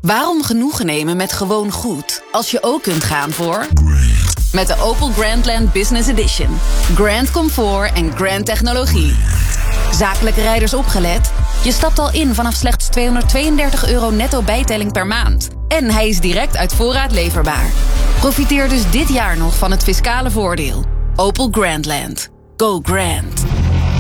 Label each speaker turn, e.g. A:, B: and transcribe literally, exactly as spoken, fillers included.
A: Waarom genoegen nemen met gewoon goed, als je ook kunt gaan voor... Met de Opel Grandland Business Edition. Grand comfort en grand technologie. Zakelijke rijders opgelet? Je stapt al in vanaf slechts tweehonderdtweeëndertig euro netto bijtelling per maand. En hij is direct uit voorraad leverbaar. Profiteer dus dit jaar nog van het fiscale voordeel. Opel Grandland. Go grand.